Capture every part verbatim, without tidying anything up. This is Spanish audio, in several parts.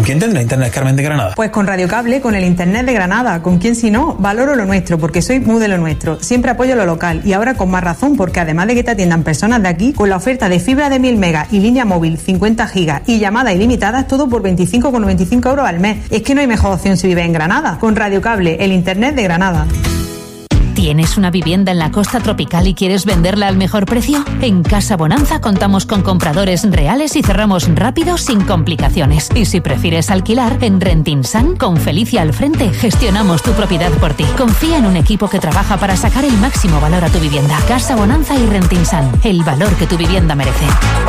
¿Con quién tendrá internet Carmen de Granada? Pues con Radio Cable, con el internet de Granada. ¿Con quién si no? Valoro lo nuestro, porque soy muy de lo nuestro. Siempre apoyo lo local y ahora con más razón, porque además de que te atiendan personas de aquí, con la oferta de fibra de mil megas y línea móvil cincuenta gigas y llamadas ilimitadas, todo por veinticinco con noventa y cinco euros al mes. Es que no hay mejor opción si vives en Granada. Con Radio Cable, el internet de Granada. ¿Tienes una vivienda en la costa tropical y quieres venderla al mejor precio? En Casa Bonanza contamos con compradores reales y cerramos rápido sin complicaciones. Y si prefieres alquilar, en Rentinsan, con Felicia al frente, gestionamos tu propiedad por ti. Confía en un equipo que trabaja para sacar el máximo valor a tu vivienda. Casa Bonanza y Rentinsan, el valor que tu vivienda merece.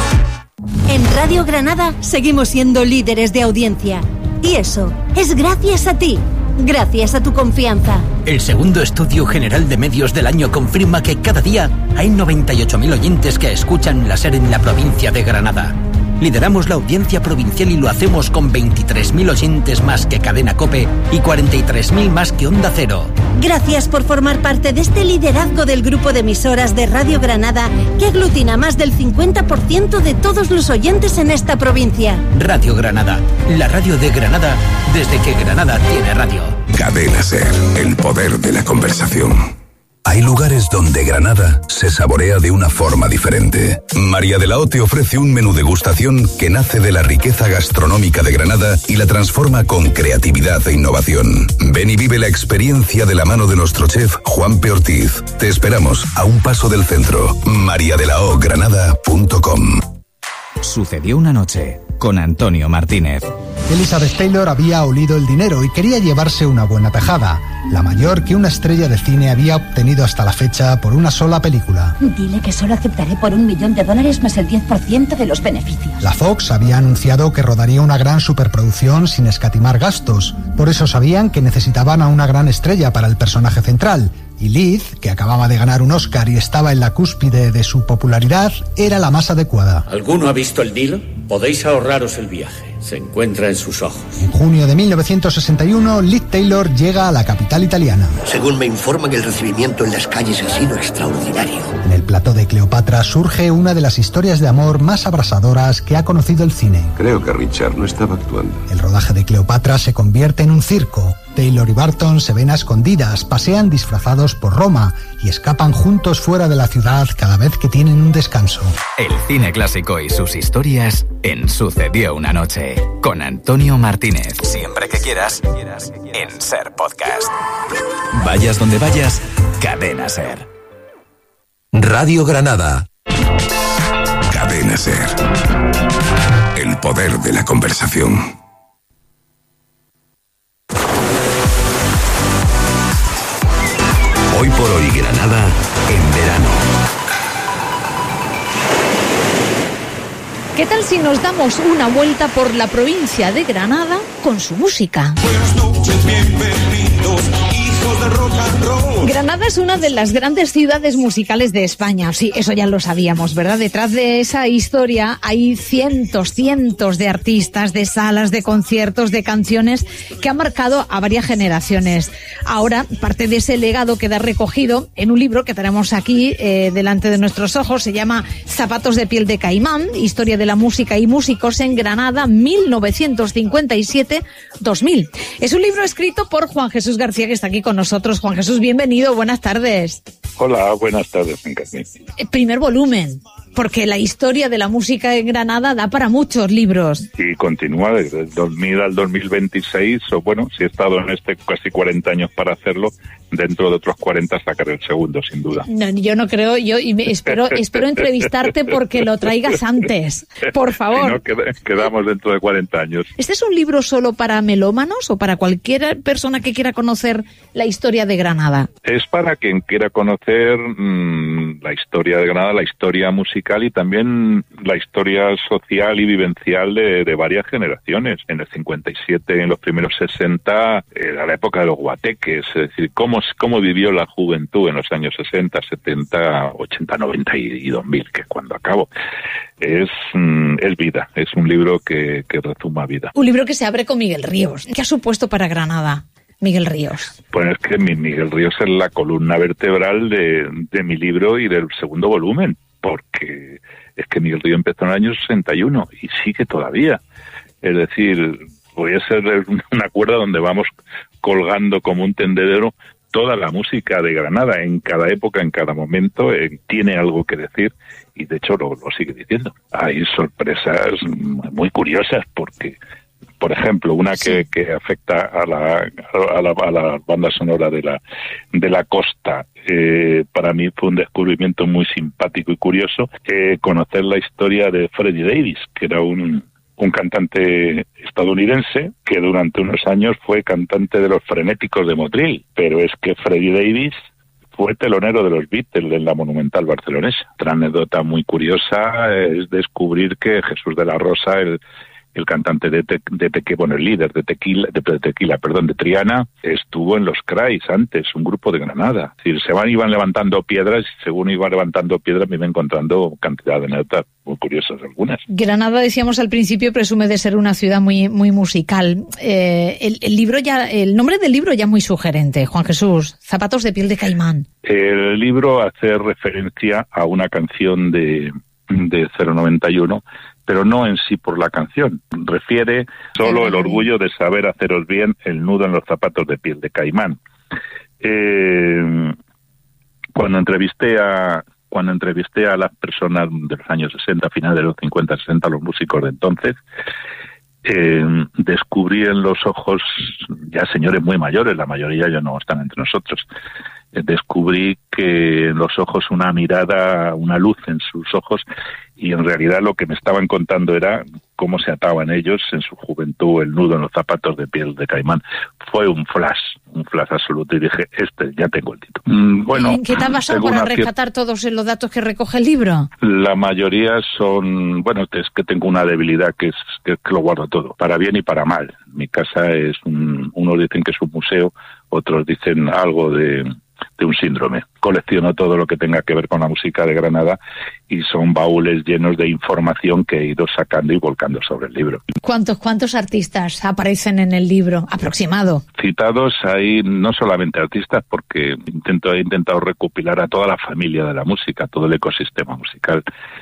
En Radio Granada seguimos siendo líderes de audiencia. Y eso es gracias a ti. Gracias a tu confianza. El segundo estudio general de medios del año confirma que cada día hay noventa y ocho mil oyentes que escuchan la SER en la provincia de Granada. Lideramos la audiencia provincial y lo hacemos con veintitrés mil oyentes más que Cadena COPE y cuarenta y tres mil más que Onda Cero. Gracias por formar parte de este liderazgo del grupo de emisoras de Radio Granada que aglutina más del cincuenta por ciento de todos los oyentes en esta provincia. Radio Granada, la radio de Granada desde que Granada tiene radio. Cadena SER, el poder de la conversación. Hay lugares donde Granada se saborea de una forma diferente. María de la O te ofrece un menú degustación que nace de la riqueza gastronómica de Granada y la transforma con creatividad e innovación. Ven y vive la experiencia de la mano de nuestro chef Juan P. Ortiz. Te esperamos a un paso del centro. maría de la o granada punto com. Sucedió una noche con Antonio Martínez. Elizabeth Taylor había olido el dinero y quería llevarse una buena tajada, la mayor que una estrella de cine había obtenido hasta la fecha por una sola película. Dile que solo aceptaré por un millón de dólares más el diez por ciento de los beneficios. La Fox había anunciado que rodaría una gran superproducción sin escatimar gastos. Por eso sabían que necesitaban a una gran estrella para el personaje central. Y Liz, que acababa de ganar un Oscar y estaba en la cúspide de su popularidad, era la más adecuada. ¿Alguno ha visto el Nilo? Podéis ahorraros el viaje. Se encuentra en sus ojos. En junio de mil novecientos sesenta y uno, Liz Taylor llega a la capital italiana. Según me informan, el recibimiento en las calles ha sido extraordinario. En el plató de Cleopatra surge una de las historias de amor más abrasadoras que ha conocido el cine. Creo que Richard no estaba actuando. El rodaje de Cleopatra se convierte en un circo. Taylor y Barton se ven a escondidas, pasean disfrazados por Roma y escapan juntos fuera de la ciudad cada vez que tienen un descanso. El cine clásico y sus historias en Sucedió una noche con Antonio Martínez. Siempre que quieras, en SER Podcast. Vayas donde vayas, Cadena SER. Radio Granada. Cadena SER. El poder de la conversación. Hoy por hoy Granada en verano. ¿Qué tal si nos damos una vuelta por la provincia de Granada con su música? Buenas noches, bienvenidos, hijos de rock and roll. Granada es una de las grandes ciudades musicales de España. Sí, eso ya lo sabíamos, ¿verdad? Detrás de esa historia hay cientos, cientos de artistas, de salas, de conciertos, de canciones que han marcado a varias generaciones. Ahora, parte de ese legado queda recogido en un libro que tenemos aquí eh, delante de nuestros ojos. Se llama Zapatos de piel de caimán, historia de la música y músicos en Granada, mil novecientos cincuenta y siete a dos mil. Es un libro escrito por Juan Jesús García, que está aquí con nosotros. Juan Jesús, bienvenido, buenas tardes. Hola, buenas tardes, Encarni. Primer volumen, porque la historia de la música en Granada da para muchos libros. Y continúa desde el dos mil al dos mil veintiséis, o bueno, si he estado en este casi cuarenta años para hacerlo, dentro de otros cuarenta sacaré el segundo, sin duda. No, yo no creo, yo y me, espero espero entrevistarte porque lo traigas antes, por favor. Si no, quedamos dentro de cuarenta años. ¿Este es un libro solo para melómanos o para cualquier persona que quiera conocer la historia de Granada? Es para quien quiera conocer mmm, la historia de Granada, la historia musical y también la historia social y vivencial de, de varias generaciones. En el cincuenta y siete, en los primeros sesenta, era la época de los guateques, es decir, cómo, cómo vivió la juventud en los años sesenta, setenta, ochenta, noventa y dos mil, que es cuando acabo. Es, es vida, es un libro que, que rezuma vida. Un libro que se abre con Miguel Ríos. ¿Qué ha supuesto para Granada Miguel Ríos? Pues es que Miguel Ríos es la columna vertebral de, de mi libro y del segundo volumen, porque es que Miguel Ríos empezó en el año sesenta y uno y sigue todavía. Es decir, Puede ser una cuerda donde vamos colgando como un tendedero toda la música de Granada, en cada época, en cada momento, eh, tiene algo que decir, y de hecho lo, lo sigue diciendo. Hay sorpresas muy curiosas, porque, por ejemplo, una que, que afecta a la, a la, a la banda sonora de la, de la costa, eh, para mí fue un descubrimiento muy simpático y curioso, eh, conocer la historia de Freddie Davis, que era un un cantante estadounidense que durante unos años fue cantante de los Frenéticos de Motril, pero es que Freddie Davis fue telonero de los Beatles en la Monumental barcelonesa. Otra anécdota muy curiosa es descubrir que Jesús de la Rosa, el el cantante de, te, de Tequila, bueno, el líder de Tequila, de, de Tequila, perdón, de Triana, estuvo en los Crais antes, un grupo de Granada. Es decir, se van, iban levantando piedras y según iban levantando piedras me iban encontrando cantidad de anécdotas muy curiosas algunas. Granada, decíamos al principio, presume de ser una ciudad muy muy musical. Eh, el, el libro ya, el nombre del libro ya es muy sugerente, Juan Jesús, Zapatos de piel de caimán. El libro hace referencia a una canción de, de cero noventa y uno, pero no en sí por la canción. Refiere solo el orgullo de saber haceros bien el nudo en los zapatos de piel de caimán. Eh, cuando entrevisté a cuando entrevisté a las personas de los años sesenta, finales de los cincuenta, sesenta, los músicos de entonces, eh, descubrí en los ojos, ya señores muy mayores, la mayoría ya no están entre nosotros, eh, descubrí que en los ojos una mirada, una luz en sus ojos, y en realidad lo que me estaban contando era cómo se ataban ellos en su juventud el nudo en los zapatos de piel de caimán. Fue un flash, un flash absoluto, y dije, este, ya tengo el título. Mm, bueno, ¿en qué te ha basado para rescatar todos los datos que recoge el libro? La mayoría son, bueno, es que tengo una debilidad que es que, que lo guardo todo, para bien y para mal. Mi casa es un, unos dicen que es un museo, otros dicen algo de... de un síndrome. Colecciono todo lo que tenga que ver con la música de Granada y son baúles llenos de información que he ido sacando y volcando sobre el libro. ¿Cuántos cuántos artistas aparecen en el libro, aproximado? Citados hay no solamente artistas, porque intento, he intentado recopilar a toda la familia de la música, todo el ecosistema musical.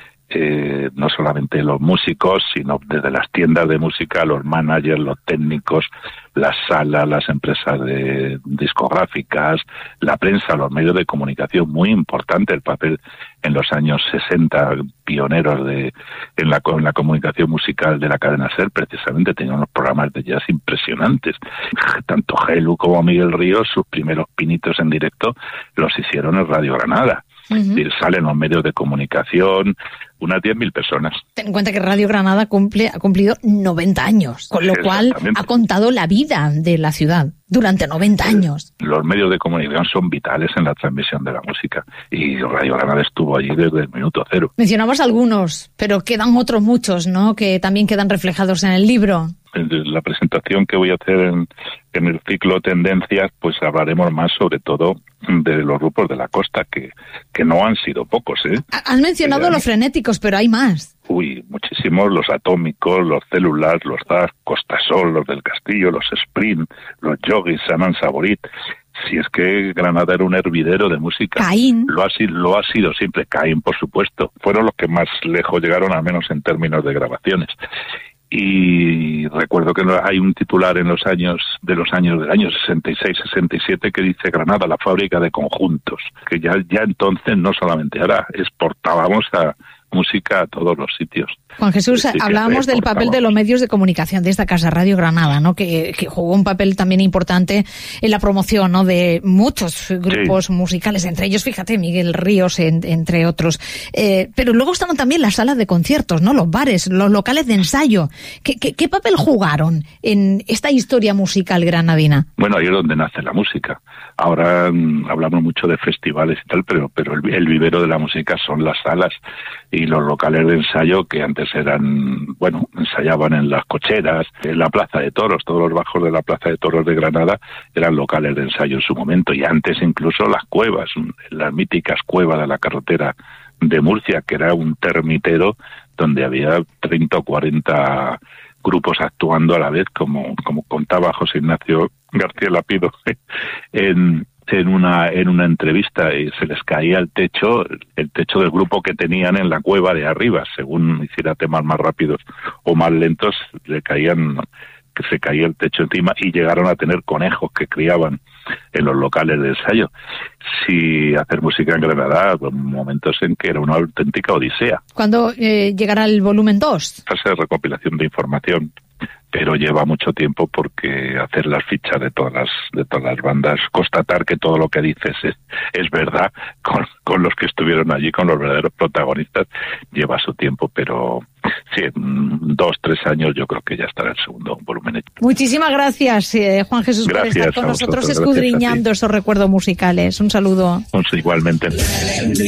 Eh, no solamente los músicos, sino desde las tiendas de música, los managers, los técnicos, las salas, las empresas de discográficas, la prensa, los medios de comunicación. Muy importante el papel en los años sesenta, pioneros de en la, en la comunicación musical de la cadena SER. Precisamente tenían unos programas de jazz impresionantes. Tanto Gelu como Miguel Ríos, sus primeros pinitos en directo los hicieron en Radio Granada. Uh-huh. Y salen los medios de comunicación, unas diez mil personas. Ten en cuenta que Radio Granada cumple, ha cumplido noventa años, con lo cual ha contado la vida de la ciudad durante noventa años. Los medios de comunicación son vitales en la transmisión de la música y Radio Granada estuvo allí desde el minuto cero. Mencionabas algunos, pero quedan otros muchos, ¿no?, que también quedan reflejados en el libro. En la presentación que voy a hacer en, en el ciclo Tendencias, pues hablaremos más sobre todo de los grupos de la costa, que, que no han sido pocos, ¿eh? Has mencionado eh, los frenéticos, pero hay más. Uy, muchísimos, los atómicos, los células, los Zaz, Costasol, los del Castillo, los Sprint, los Yogis, Sanan Saborit. Si es que Granada era un hervidero de música. Caín. Lo ha, lo ha sido siempre. Caín, por supuesto. Fueron los que más lejos llegaron, al menos en términos de grabaciones. Y recuerdo que hay un titular en los años de los años del año sesenta y seis, sesenta y siete que dice Granada, la fábrica de conjuntos, que ya ya entonces, no solamente ahora, exportábamos a música a todos los sitios. Juan Jesús, sí, hablábamos del papel de los medios de comunicación de esta casa, Radio Granada, ¿no?, que, que jugó un papel también importante en la promoción, ¿no?, de muchos grupos sí. musicales, entre ellos, fíjate, Miguel Ríos, en, entre otros. Eh, pero luego estaban también las salas de conciertos, ¿no?, los bares, los locales de ensayo. ¿Qué, qué, qué papel jugaron en esta historia musical granadina? Bueno, ahí es donde nace la música. Ahora mmm, hablamos mucho de festivales y tal, pero, pero el, el vivero de la música son las salas y los locales de ensayo, que antes eran, bueno, ensayaban en las cocheras, en la Plaza de Toros. Todos los bajos de la Plaza de Toros de Granada eran locales de ensayo en su momento, y antes incluso las cuevas, las míticas cuevas de la carretera de Murcia, que era un termitero donde había treinta o cuarenta grupos actuando a la vez, como, como contaba José Ignacio García Lapido en en una en una entrevista, y se les caía el techo el techo del grupo que tenían en la cueva de arriba. Según hiciera temas más rápidos o más lentos, le caían que se caía el techo encima y llegaron a tener conejos que criaban en los locales de ensayo. Si hacer música en Granada, pues, momentos en que era una auténtica odisea. ¿Cuándo eh, llegará el volumen dos? Fase de recopilación de información, pero lleva mucho tiempo porque hacer las fichas de todas las de todas las bandas, constatar que todo lo que dices es, es verdad con, con los que estuvieron allí, con los verdaderos protagonistas, lleva su tiempo, pero sí, en dos, tres años yo creo que ya estará el segundo volumen hecho. Muchísimas gracias, eh, Juan Jesús, gracias por estar con nosotros vosotros, escudriñando esos recuerdos musicales. Un saludo. Pues igualmente.